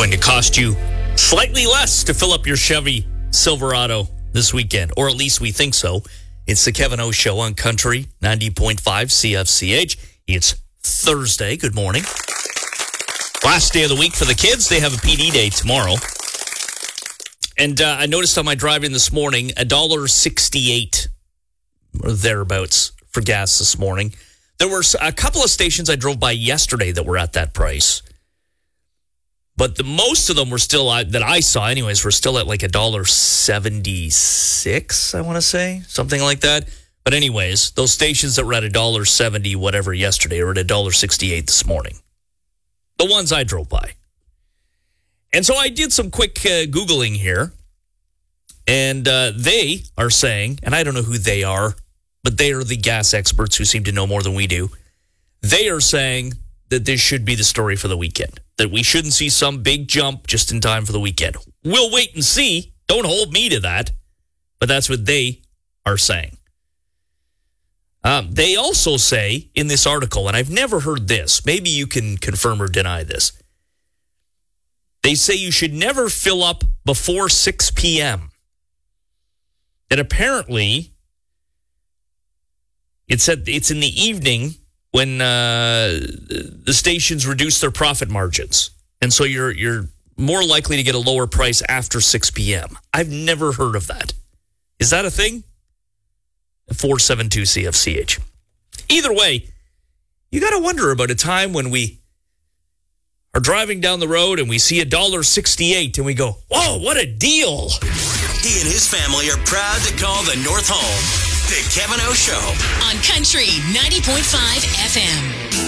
going to cost you slightly less to fill up your Chevy Silverado this weekend, or at least we think so. It's the Kevin O Show on Country 90.5 CFCH. It's Thursday. Good morning. Last day of the week for the kids. They have a PD day tomorrow. And I noticed on my drive in this morning, $1.68 or thereabouts for gas this morning. There were a couple of stations I drove by yesterday that were at that price. But the most of them were still, that I saw anyways, were still at like $1.76, I want to say. Something like that. But anyways, those stations that were at $1.70 whatever yesterday are at $1.68 this morning. The ones I drove by. And so I did some quick Googling here. And they are saying, and I don't know who they are, but they are the gas experts who seem to know more than we do. They are saying that this should be the story for the weekend. That we shouldn't see some big jump just in time for the weekend. We'll wait and see. Don't hold me to that. But that's what they are saying. They also say in this article, and I've never heard this, maybe you can confirm or deny this. They say you should never fill up before 6 p.m. That apparently it's in the evening when the stations reduce their profit margins. And so you're more likely to get a lower price after 6 p.m. I've never heard of that. Is that a thing? 472 CFCH. Either way, you got to wonder about a time when we are driving down the road and we see $1.68 and we go, whoa, what a deal. He and his family are proud to call the North home. The Kevin O Show. On Country 90.5 FM.